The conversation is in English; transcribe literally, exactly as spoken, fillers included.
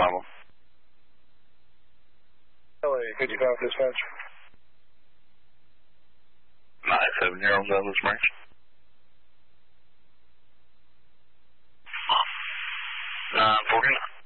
problem. L A fifty-five dispatch. nine seven zero Douglas Branch. nine forty-nine.